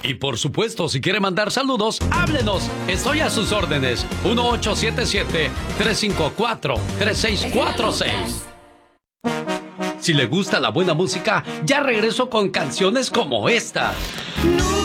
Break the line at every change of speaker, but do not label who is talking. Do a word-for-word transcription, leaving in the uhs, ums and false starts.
Y por supuesto, si quiere mandar saludos, háblenos. Estoy a sus órdenes. uno ocho siete siete, tres cinco cuatro, tres seis cuatro seis. Si le gusta la buena música, ya regreso con canciones como esta.
No.